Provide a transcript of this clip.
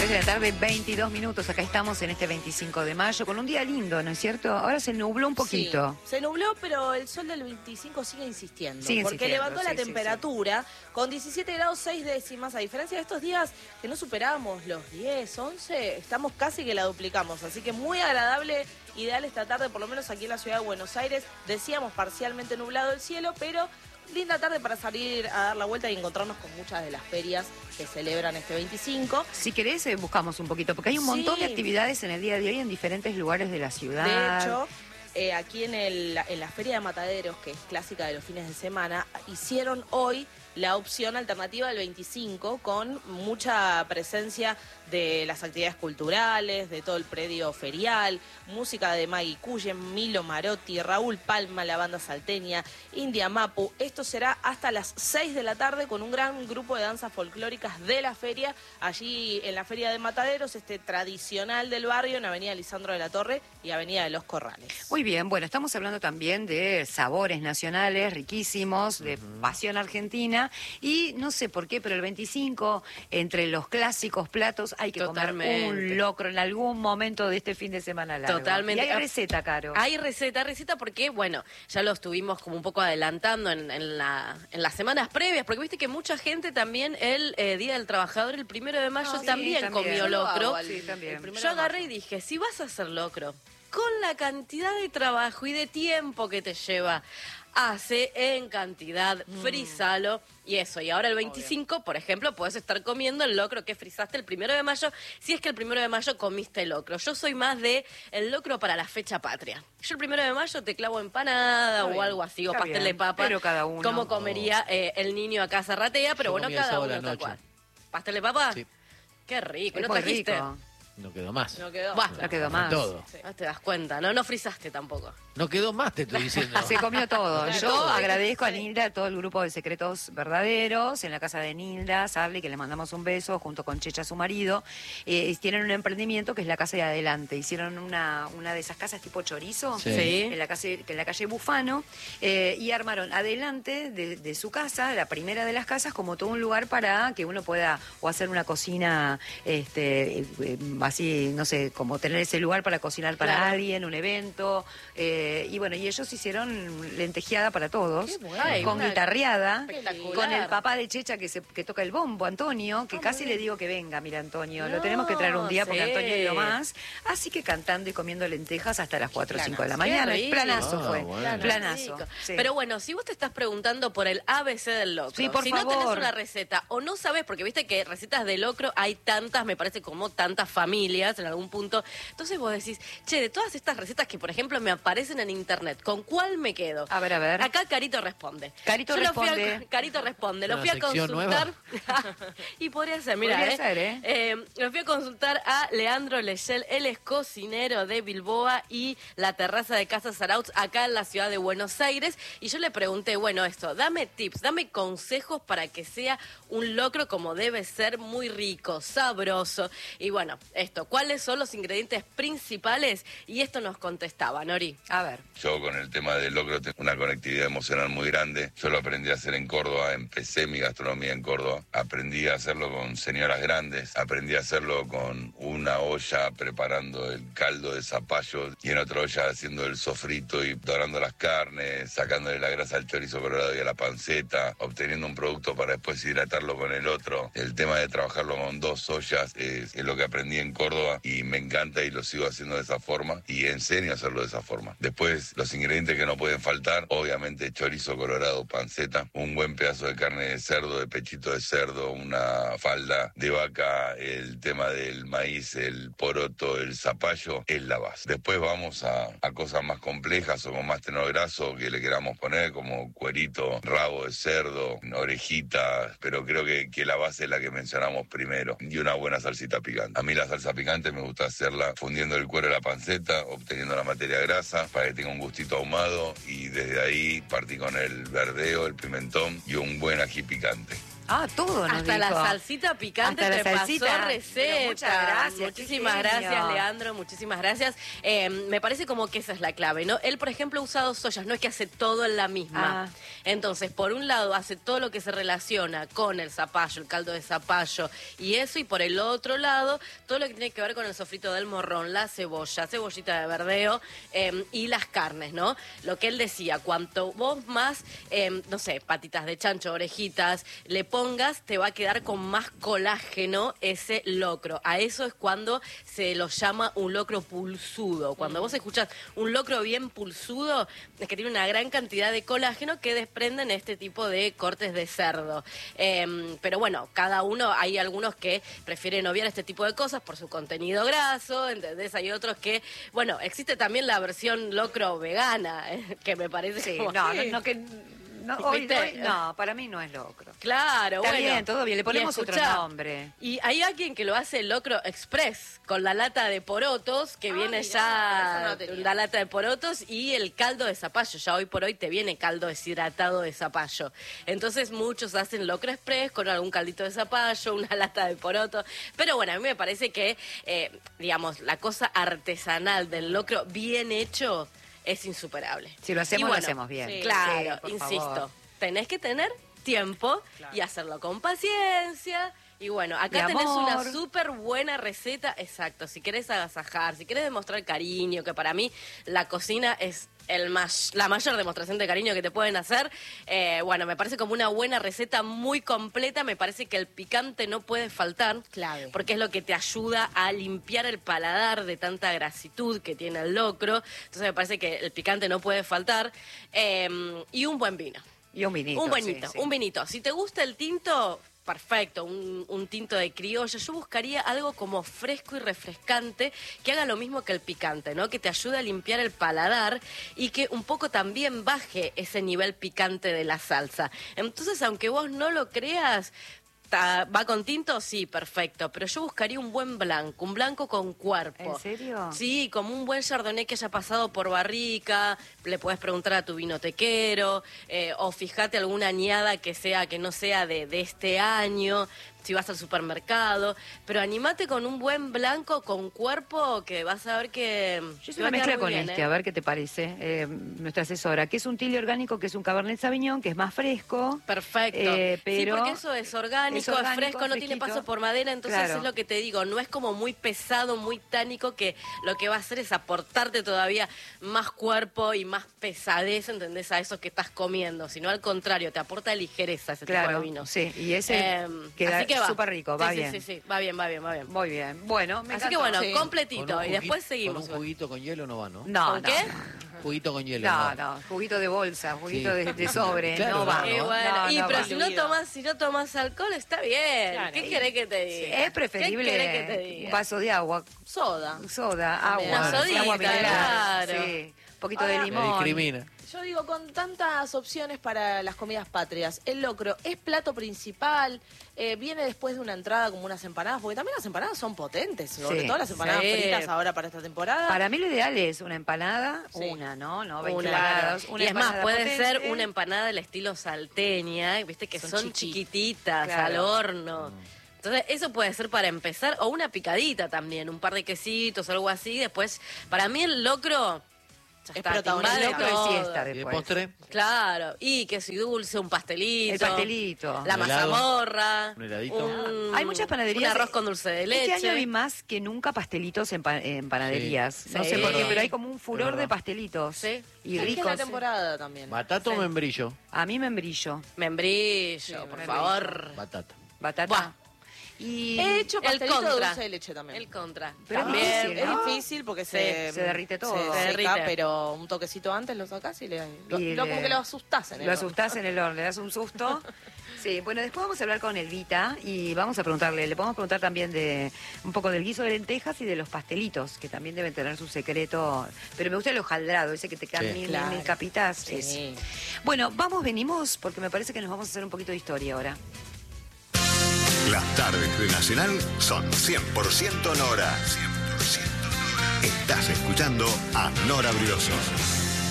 3 de la tarde, 22 minutos. Acá estamos en este 25 de mayo con un día lindo, ¿no es cierto? Ahora se nubló un poquito. Sí, se nubló, pero el sol del 25 sigue insistiendo. Porque insistiendo, levantó la temperatura con 17 grados 6 décimas. A diferencia de estos días que no superábamos los 10, 11, estamos casi que la duplicamos. Así que muy agradable, ideal esta tarde, por lo menos aquí en la ciudad de Buenos Aires. Decíamos parcialmente nublado el cielo, pero linda tarde para salir a dar la vuelta y encontrarnos con muchas de las ferias que celebran este 25. Si querés, buscamos un poquito, porque hay un montón de actividades en el día de hoy en diferentes lugares de la ciudad. De hecho, aquí en la Feria de Mataderos, que es clásica de los fines de semana, hicieron hoy la opción alternativa del 25 con mucha presencia de las actividades culturales, de todo el predio ferial, música de Maggie Cullen, Milo Marotti, Raúl Palma, la banda salteña, India Mapu. Esto será hasta las 6 de la tarde con un gran grupo de danzas folclóricas de la feria, allí en la Feria de Mataderos, tradicional del barrio, en Avenida Lisandro de la Torre y Avenida de los Corrales. Muy bien, bueno, estamos hablando también de sabores nacionales riquísimos, de pasión argentina, y no sé por qué, pero el 25, entre los clásicos platos, hay que comer un locro en algún momento de este fin de semana largo. Totalmente. Y hay receta, Caro. Hay receta porque, bueno, ya lo estuvimos como un poco adelantando en las semanas previas, porque viste que mucha gente también el Día del Trabajador, el 1 de mayo, también comió locro. Sí, también. Yo agarré y dije, si vas a hacer locro, con la cantidad de trabajo y de tiempo que te lleva, hace en cantidad, frízalo y eso. Y ahora el 25, por ejemplo, puedes estar comiendo el locro que frizaste el 1 de mayo, si es que el 1 de mayo comiste locro. Yo soy más de el locro para la fecha patria. Yo el 1 de mayo te clavo empanada o algo así, o pastel de papa. Pero cada uno. Como comería el niño acá zarratea, pero bueno, cada uno tal cual. ¿Pastel de papa? Sí. Qué rico, Es ¿no muy trajiste? rico. No quedó más. No quedó. No quedó más. Todo. No te das cuenta, no frizaste tampoco. No quedó más, te estoy diciendo. Se comió todo. Yo Todo. agradezco a Nilda, a todo el grupo de Secretos Verdaderos, en la casa de Nilda, Sarli, que le mandamos un beso, junto con Checha, su marido. Tienen un emprendimiento que es la Casa de Adelante. Hicieron una de esas casas tipo chorizo, Sí. en la calle Bufano, y armaron adelante de su casa, la primera de las casas, como todo un lugar para que uno pueda o hacer una cocina así, no sé, como tener ese lugar para cocinar para alguien, un evento. Y bueno, y ellos hicieron lentejeada para todos, Qué guay, con guitarreada, espectacular. con el papá de Checha que toca el bombo, Antonio, que casi le digo que venga, mira Antonio, lo tenemos que traer un día porque sí. Antonio es lo más. Así que cantando y comiendo lentejas hasta las 4 o 5 de la Qué mañana. rico. Planazo fue, Bueno. planazo. Rico. Sí. Pero bueno, si vos te estás preguntando por el ABC del locro, Sí, por si favor. no tenés una receta o no sabes, porque viste que recetas de locro hay tantas, me parece como tantas familias en algún punto, entonces vos decís, che, de todas estas recetas que por ejemplo me aparecen en internet, ¿con cuál me quedo? A ver. Acá Carito responde. Carito Yo responde. Carito responde. Lo Una fui a sección consultar. Y podría ser, mira. Podría ser, Lo fui a consultar a Leandro Lechel. Él es cocinero de Bilboa y la terraza de Casa Zarautz, acá en la ciudad de Buenos Aires. Y yo le pregunté, bueno, dame tips, dame consejos para que sea un locro como debe ser, muy rico, sabroso. Y bueno, ¿cuáles son los ingredientes principales? Y esto nos contestaba, Nori. A ver. Yo con el tema del locro tengo una conectividad emocional muy grande. Yo lo aprendí a hacer en Córdoba, empecé mi gastronomía en Córdoba. Aprendí a hacerlo con señoras grandes, aprendí a hacerlo con una olla preparando el caldo de zapallo y en otra olla haciendo el sofrito y dorando las carnes, sacándole la grasa al chorizo colorado y a la panceta, obteniendo un producto para después hidratarlo con el otro. El tema de trabajarlo con 2 ollas es lo que aprendí en Córdoba y me encanta y lo sigo haciendo de esa forma y enseño a hacerlo de esa forma. Después, los ingredientes que no pueden faltar, obviamente chorizo colorado, panceta, un buen pedazo de carne de cerdo, de pechito de cerdo, una falda de vaca, el tema del maíz, el poroto, el zapallo, es la base. Después vamos a cosas más complejas o con más tenor graso que le queramos poner, como cuerito, rabo de cerdo, orejitas, pero creo que la base es la que mencionamos primero, y una buena salsita picante. A mí la salsa picante me gusta hacerla fundiendo el cuero de la panceta, obteniendo la materia grasa para que tenga un gustito ahumado y desde ahí partí con el verdeo, el pimentón y un buen ají picante. Todo nos Hasta la dijo. salsita picante Hasta la te salsita. pasó Pero receta. muchas gracias, Muchísimas qué genio. gracias, Leandro. Muchísimas gracias. Me parece como que esa es la clave, ¿no? Él, por ejemplo, ha usado soyas, no es que hace todo en la misma. Entonces, por un lado, hace todo lo que se relaciona con el zapallo, el caldo de zapallo y eso, y por el otro lado, todo lo que tiene que ver con el sofrito del morrón, la cebolla, cebollita de verdeo y las carnes, ¿no? Lo que él decía, cuanto vos más, no sé, patitas de chancho, orejitas, le pongas, te va a quedar con más colágeno ese locro. A eso es cuando se lo llama un locro pulsudo. Cuando vos escuchás un locro bien pulsudo, es que tiene una gran cantidad de colágeno que desprenden este tipo de cortes de cerdo. Pero bueno, cada uno, hay algunos que prefieren obviar este tipo de cosas por su contenido graso, ¿entendés? Hay otros que, bueno, existe también la versión locro vegana, que me parece Sí, como... hoy, no, para mí no es locro. Claro, Está bueno. bien, todo bien, le ponemos Y otro escuchá, nombre. Y hay alguien que lo hace locro express, con la lata de porotos, que viene mirá, ya eso no lo tenía. la lata de porotos y el caldo de zapallo. Ya hoy por hoy te viene caldo deshidratado de zapallo. Entonces muchos hacen locro express con algún caldito de zapallo, una lata de poroto. Pero bueno, a mí me parece que, digamos, la cosa artesanal del locro bien hecho es insuperable. Si lo hacemos, Y lo bueno, hacemos bien. sí, Claro, Sí, por insisto, favor. tenés que tener tiempo y hacerlo con paciencia. Y bueno, acá Y tenés una amor. súper buena receta, exacto. Si querés agasajar, si querés demostrar cariño, que para mí la cocina es la mayor demostración de cariño que te pueden hacer. Bueno, me parece como una buena receta muy completa. Me parece que el picante no puede faltar. Clave. Porque es lo que te ayuda a limpiar el paladar de tanta grasitud que tiene el locro. Entonces me parece que el picante no puede faltar. Y un buen vino. Y un vinito. Un vinito, sí, sí. un vinito. Si te gusta el tinto, perfecto, un tinto de criolla. Yo buscaría algo como fresco y refrescante que haga lo mismo que el picante, ¿no? Que te ayude a limpiar el paladar y que un poco también baje ese nivel picante de la salsa. Entonces, aunque vos no lo creas, ¿va con tinto? Sí, perfecto. Pero yo buscaría un blanco con cuerpo. ¿En serio? Sí, como un buen chardonnay que haya pasado por barrica. Le puedes preguntar a tu vinotequero, o fíjate alguna añada que no sea de este año, si vas al supermercado. Pero animate con un buen blanco con cuerpo que vas a ver que... Yo hice te va una a quedar mezcla muy con bien, a ver qué te parece, nuestra asesora, que es un tilio orgánico, que es un Cabernet Sauvignon, que es más fresco. Perfecto. Sí, pero porque eso es orgánico, es fresco, no tiene fresquito. paso por madera, entonces Claro. es lo que te digo, no es como muy pesado, muy tánico, que lo que va a hacer es aportarte todavía más cuerpo y más pesadez, ¿entendés? A eso que estás comiendo, sino al contrario, te aporta ligereza ese tipo de Claro, vino. sí, y ese queda así que va. súper rico, va Sí, bien. Sí, va bien. Muy bien. Bueno, me Así que encantó. bueno, Sí. completito, Con un y después juguito- seguimos. Con un juguito con hielo no va, ¿no? No, ¿Con no. qué? Juguito con hielo. No, juguito de bolsa, juguito Sí. de sobre, Claro, no va. no, Y ¿no? bueno, No, y no pero va. si no tomas alcohol está bien. Claro. ¿Qué querés que te diga? Es preferible ¿Qué querés que te un diga? vaso de agua, Soda. soda, También. agua, Una sodita, agua mineral, claro. sí, un poquito de Ahora- Me limón. discrimina. Yo digo, con tantas opciones para las comidas patrias, el locro es plato principal, viene después de una entrada como unas empanadas, porque también las empanadas son potentes, sobre Sí, todo las empanadas sí. fritas ahora para esta temporada. Para mí lo ideal es una empanada, Sí. una, ¿no? No 20 Una. empanadas, Y es más, empanada puede potente. ser una empanada del estilo salteña, viste que Son son chiquititas, Claro. al horno. Entonces, eso puede ser para empezar, o una picadita también, un par de quesitos, algo así. Después, para mí el locro ya Es está, te protagonista. invade El locro es todo. siesta ¿Y de después. postre? Claro, y queso y dulce, un pastelito. El pastelito. La Un helado, mazamorra. un heladito. Hay muchas panaderías. Un arroz con dulce de leche. Este año vi más que nunca pastelitos en panaderías. Sí. No sé Sí. por qué, pero hay como un Es furor verdad. de pastelitos. Sí. Y Es que es ricos. la temporada también. ¿Batata o Sí. membrillo? A mí membrillo, Membrillo, por membrillo. favor. Batata. batata. Buah. Y He hecho El pastelito de contra. dulce de leche también. El contra. Pero También. difícil, Es ¿no? difícil porque Sí, se derrite todo. Se Se seca, derrite. pero un toquecito antes lo sacás y Y como que lo asustás en el lo horno. asustás en el horno, le das un susto. Sí, bueno, después vamos a hablar con Elvita y vamos a preguntarle, le podemos preguntar también de un poco del guiso de lentejas y de los pastelitos, que también deben tener su secreto. Pero me gusta el hojaldrado, ese que te quedan Sí. mil capitas. Sí. ese. Bueno, venimos, porque me parece que nos vamos a hacer un poquito de historia ahora. Las tardes de Nacional son 100% Nora. 100% Nora. Estás escuchando a Nora Brioso.